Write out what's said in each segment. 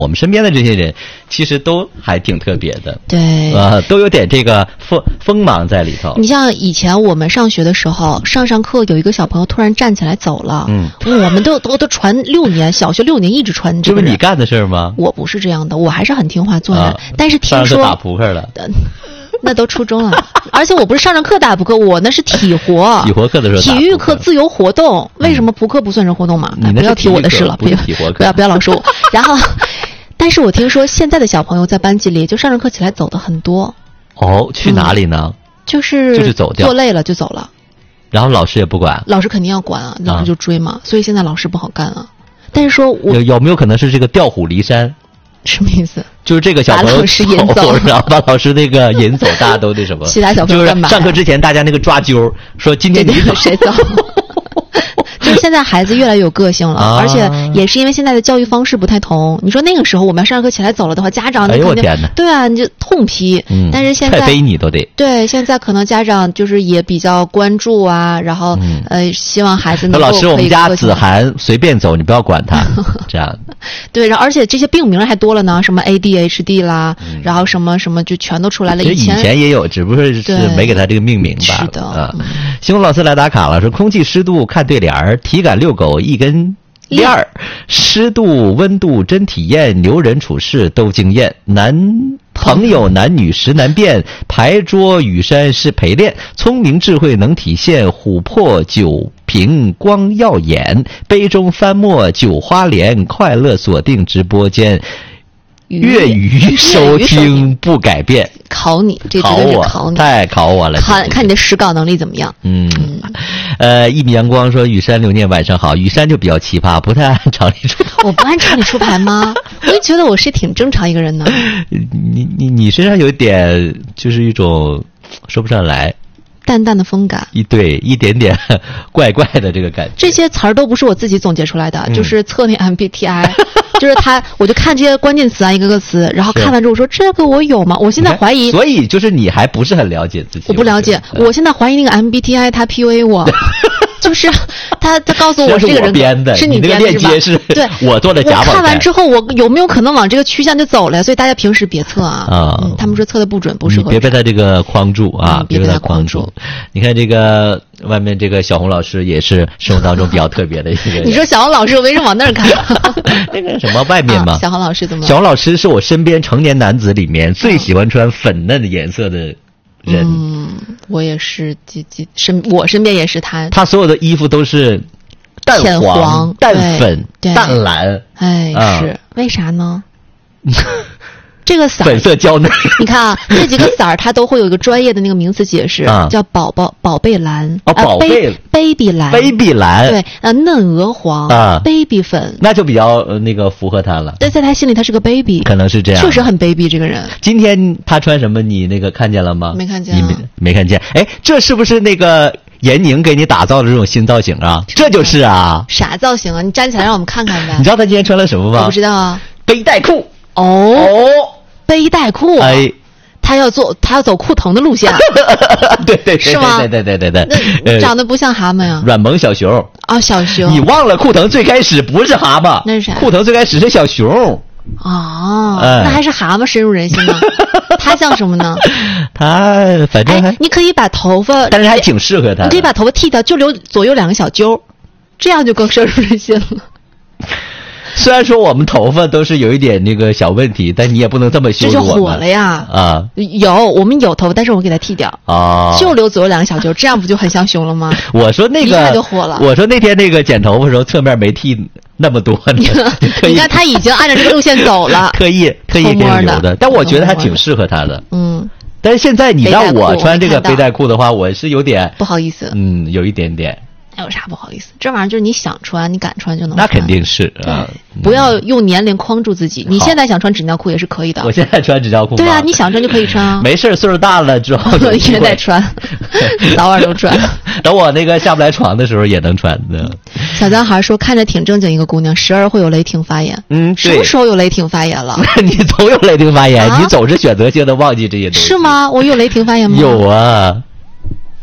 我们身边的这些人其实都还挺特别的， 对， 都有点这个锋芒在里头。 你像以前我们上学的时候，上课有一个小朋友突然站起来走了，我们都传6年，小学6年一直传这个人。 这不是你干的事儿吗？ 我不是这样的，我还是很听话做人，但是听说打扑克了。 那都初中了，而且我不是上课打扑克，我那是体活。 体活课的时候， 体育课自由活动，为什么扑克不算是活动嘛？ 你不要提我的事了， 不要老说我。然后，但是我听说现在的小朋友在班级里就上课起来走的很多。 哦，去哪里呢？ 就是走掉， 做累了就走了。 然后老师也不管， 老师肯定要管啊，老师就追嘛。所以现在老师不好干啊。但是说有没有可能是这个调虎离山？ 什么意思？ 就是这个小朋友走， 然后把老师那个引走，大家都那什么？ 其他小朋友干嘛？ 就是上课之前大家那个抓阄，说今天你走谁走？就是现在孩子越来越有个性了，而且也是因为现在的教育方式不太同。你说那个时候我们要上课起来走了的话，家长哎呦我天哪， 对啊，你就痛批。但是现在踹飞你都得。 对，现在可能家长就是也比较关注啊，然后希望孩子能够老师，我们家子涵随便走，你不要管他，这样。 对，然后而且这些病名还多了呢，什么 ADHD 啦，然后什么就全都出来了。以前也有，只不过是没给他这个命名吧。 是的。 星空老师来打卡了，说空气湿度看对联儿，体感遛狗一根链儿，湿度温度真体验，留人处事都惊艳。男朋友男女实难辨，牌桌雨山是陪练，聪明智慧能体现，琥珀酒瓶光耀眼，杯中翻墨酒花莲，快乐锁定直播间。粤语收听不改变， 考你，这绝对是考你， 太考我了。 看你的诗稿能力怎么样？ 一米阳光说：“雨山流年晚上好。”雨山就比较奇葩，不太按常理出牌。 我不按常理出牌吗？我就觉得我是挺正常一个人呢。 你身上有一点就是一种说不上来。 淡淡的风感， 一点点怪怪的这个感觉。 这些词儿都不是我自己总结出来的，就是测那 MBTI，就是我就看这些关键词啊，一个个词，然后看完之后我说这个我有吗？我现在怀疑， 所以就是你还不是很了解自己。 我不了解，我现在怀疑那个 MBTI 他 PUA 我。就是他告诉我这个人编的， 是你编的是吧？对，我做的假网站。 我看完之后，我有没有可能往这个趋向就走了？所以大家平时别测啊。他们说测的不准，不适合。 你别被他这个框住啊！ 别被他框住。你看这个外面这个小红老师也是生活当中比较特别的一个人。 你说小红老师，我为什么往那儿看？ 那个什么外面嘛。 小红老师怎么？ 小红老师是我身边成年男子里面最喜欢穿粉嫩的颜色的人。 我也是，我身边也是他。 他所有的衣服都是淡黄、淡粉、淡蓝。 是为啥呢？这个色粉色娇嫩。 你看啊，这几个色儿它都会有一个专业的那个名词解释，叫宝贝蓝。 宝贝 baby 蓝。 baby 蓝。 对，嫩鹅黄。baby 粉。 那就比较那个符合他了。 但在他心里，他是个 baby。 可能是这样。 确实很 baby 这个人。 今天他穿什么？你那个看见了吗？ 没看见。 你没看见？哎，这是不是那个闫宁给你打造的这种新造型啊？这就是啊。 啥造型啊？你站起来让我们看看呗。 你知道他今天穿了什么吗？ 我不知道啊。 背带裤。 背带裤。他要走裤藤的路线。 对， 是吗？ 对。 那长得不像蛤蟆呀。 软萌小熊。 小熊。 你忘了裤藤最开始不是蛤蟆？ 那是啥？ 裤藤最开始是小熊。 那还是蛤蟆深入人心呢。他像什么呢？ 他反正你可以把头发， 但是还挺适合他。 你可以把头发剃掉，就留左右2个小揪，这样就更深入人心了。 虽然说我们头发都是有一点那个小问题，但你也不能这么羞辱我们。 这就火了呀！我们有头发，但是我给它剃掉。就留左右2个小揪，这样不就很像熊了吗？ 我说那个， 一下就火了。 我说那天那个剪头发的时候，侧面没剃那么多呢。 你看他已经按照这个路线走了， 刻意给留的。但我觉得还挺适合他的。但是现在你让我穿这个背带裤的话，我是有点不好意思。 有一点点。 有啥不好意思？这玩意儿就是你想穿，你敢穿就能穿。 那肯定是啊， 不要用年龄框住自己。你现在想穿纸尿裤也是可以的。 我现在穿纸尿裤。 对啊，你想穿就可以穿啊。 没事，岁数大了之后一直在穿，早晚都穿。 等我那个下不来床的时候也能穿的。 小男孩说，看着挺正经一个姑娘，时而会有雷霆发言。什么时候有雷霆发言了？ 你总有雷霆发言，你总是选择性的忘记这些东西。 是吗？我有雷霆发言吗？ 有啊。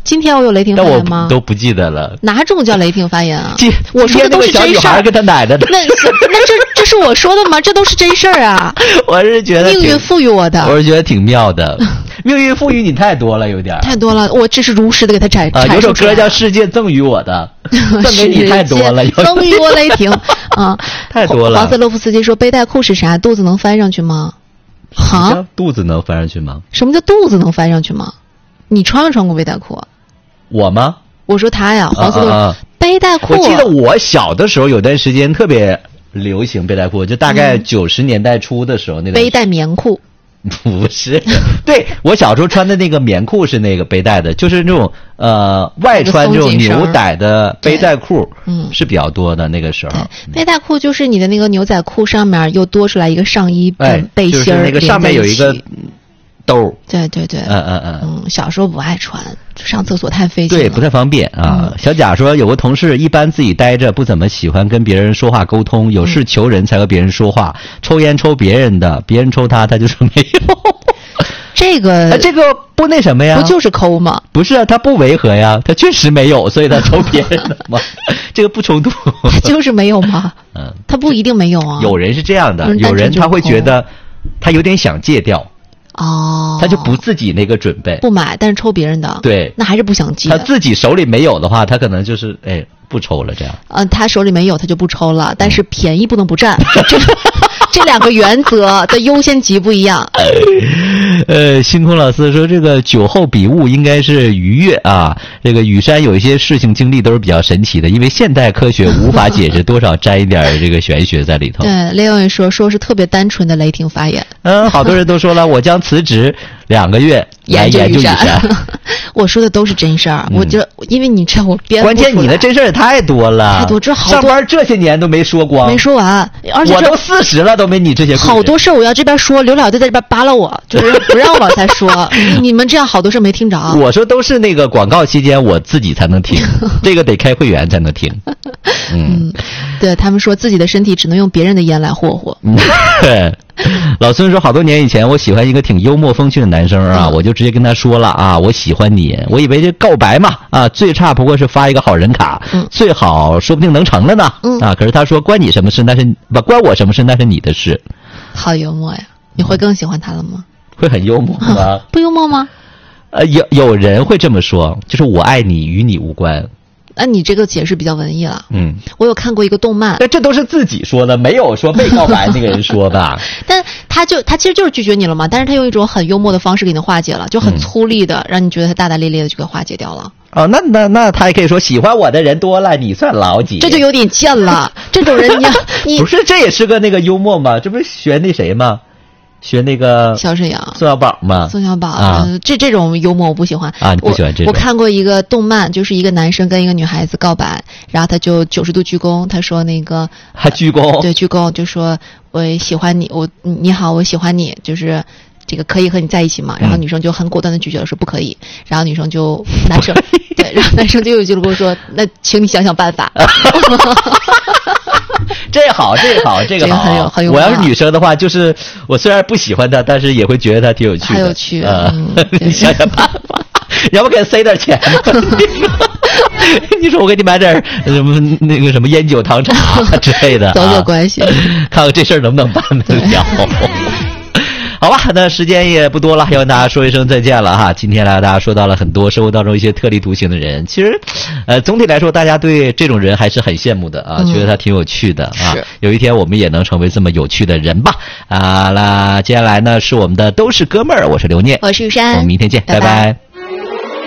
今天我有雷霆发但言吗？ 我都不记得了。 哪种叫雷霆发言啊？ 今我说的都是真事儿。 小女孩跟她奶奶的， 那这是我说的吗？这都是真事儿啊！ 我是觉得命运赋予我的， 我是觉得挺妙的。命运赋予你太多了，有点太多了。我只是如实的给他阐述。 有首歌叫《世界赠予我的》，赠给你太多了， 赠予我雷霆啊， 太多了。 黄色洛夫斯基说背带裤是啥？肚子能翻上去吗？ 哈，肚子能翻上去吗？ 什么叫肚子能翻上去吗？你穿没穿过背带裤？ 我吗？ 我说他呀，黄色洛背带裤。 我记得我小的时候有段时间特别流行背带裤，就大概90年代初的时候那背带棉裤。 不是，对，我小时候穿的那个棉裤是那个背带的，就是那种外穿这种牛仔的背带裤，是比较多的那个时候。 背带裤就是你的那个牛仔裤上面又多出来一个上衣背心儿， 就是那个上面有一个兜。 对对对，小时候不爱穿，上厕所太费劲了， 对，不太方便啊。小贾说，有个同事一般自己待着，不怎么喜欢跟别人说话沟通，有事求人才和别人说话，抽烟抽别人的，别人抽他就说没有。这个不那什么呀？ 不就是抠吗？ 不是啊，他不违和呀，他确实没有，所以他抽别人的嘛。这个不冲突。 他就是没有吗？他不一定没有啊。 有人是这样的，有人他会觉得他有点想戒掉。他就不自己那个准备不买，但是抽别人的， 对， 那还是不想戒。 他自己手里没有的话，他可能就是不抽了这样。 他手里没有，他就不抽了，但是便宜不能不占。这两个原则的优先级不一样。 星空老师说，这个酒后比物应该是愉悦啊。这个雨山有一些事情经历都是比较神奇的，因为现代科学无法解释，多少沾一点这个玄学在里头。对， 雷永也说是特别单纯的雷霆发言。 好多人都说了，我将辞职2个月来研究雨山。 我说的都是真事儿，我就因为你知道我编不出来。 关键你的真事儿也太多了， 太多，这好多上班这些年都没说光， 没说完，而且我都40了都没你这些故事。 好多事儿我要这边说，刘老就在这边扒拉我，就是不让我再说。你们这样好多事没听着。 我说都是那个广告期间我自己才能听，这个得开会员才能听。 对，他们说自己的身体只能用别人的烟来霍霍。 老孙说，好多年以前我喜欢一个挺幽默风趣的男生啊，我就直接跟他说了啊，我喜欢你。我以为这告白嘛啊，最差不过是发一个好人卡，最好说不定能成了呢。可是他说关你什么事？关我什么事？那是你的事。 好幽默呀！你会更喜欢他了吗？ 会很幽默吗？ 不幽默吗？ 有人会这么说，就是我爱你与你无关。 那你这个解释比较文艺了。我有看过一个动漫， 这都是自己说的，没有说被告白那个人说的。 但他其实就是拒绝你了嘛，但是他用一种很幽默的方式给你化解了，就很粗粝的，让你觉得他大大咧咧的就给化解掉了。 那他也可以说喜欢我的人多了，你算老几？ 这就有点贱了。这种人你不是，这也是个那个幽默吗？这不是学那谁吗？学那个小沈阳、 宋小宝吗？ 宋小宝这种幽默我不喜欢啊，你不喜欢这种？ 我看过一个动漫，就是一个男生跟一个女孩子告白，然后他就90度鞠躬，他说那个还鞠躬， 对，鞠躬就说我喜欢你，你好，我喜欢你，就是这个可以和你在一起吗？然后女生就很果断的拒绝了，说不可以。然后男生对，然后男生就有句跟我说，那请你想想办法。 这个好，很有。我要是女生的话，就是我虽然不喜欢他，但是也会觉得他挺有趣的。 还有趣你想想办法，要不给他塞点钱吧？你说我给你买点什么那个什么烟酒糖茶之类的， 走走关系， 看看这事儿能不能办得了。好吧，那时间也不多了，要跟大家说一声再见了哈。今天来大家说到了很多生活当中一些特立独行的人，其实，总体来说，大家对这种人还是很羡慕的啊，觉得他挺有趣的啊。有一天我们也能成为这么有趣的人吧。那接下来呢是我们的都是哥们儿，我是刘念， 我是玉山， 我们明天见，拜拜。